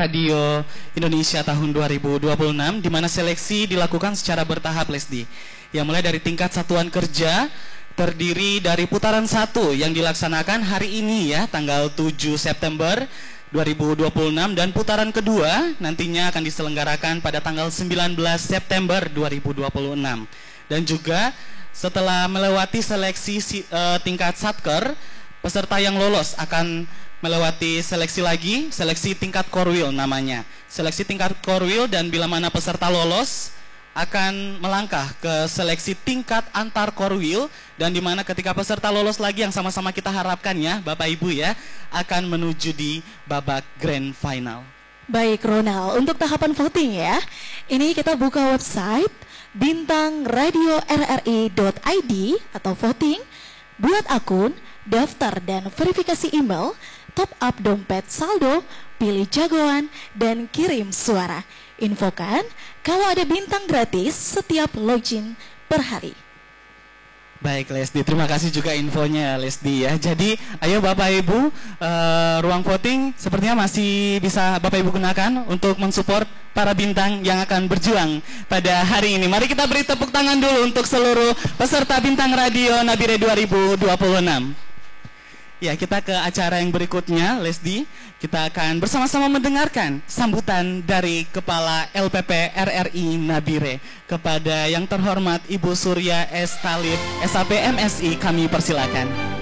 Radio Indonesia tahun 2026, di mana seleksi dilakukan secara bertahap, Lesdi. Yang mulai dari tingkat satuan kerja, terdiri dari putaran 1 yang dilaksanakan hari ini ya, tanggal 7 September 2026, dan putaran kedua nantinya akan diselenggarakan pada tanggal 19 September 2026. Dan juga setelah melewati seleksi tingkat Satker, peserta yang lolos akan melewati seleksi lagi, seleksi tingkat Korwil namanya. Seleksi tingkat Korwil, dan bila mana peserta lolos akan melangkah ke seleksi tingkat antar Korwil, dan di mana ketika peserta lolos lagi yang sama-sama kita harapkan ya Bapak Ibu ya, akan menuju di babak grand final. Baik Ronald, untuk tahapan voting ya, ini kita buka website bintangradio.rri.id atau voting, buat akun, daftar dan verifikasi email, top up dompet saldo, pilih jagoan, dan kirim suara. Infokan kalau ada bintang gratis setiap login per hari. Baik Lesdi, terima kasih juga infonya Lesdi ya. Jadi ayo Bapak Ibu, ruang voting sepertinya masih bisa Bapak Ibu gunakan untuk mensupport para bintang yang akan berjuang pada hari ini. Mari kita beri tepuk tangan dulu untuk seluruh peserta Bintang Radio Nabire 2026. Ya, kita ke acara yang berikutnya, Lesdi. Kita akan bersama-sama mendengarkan sambutan dari Kepala LPP RRI Nabire. Kepada yang terhormat Ibu Surya S. Talib, SAP MSI, kami persilakan.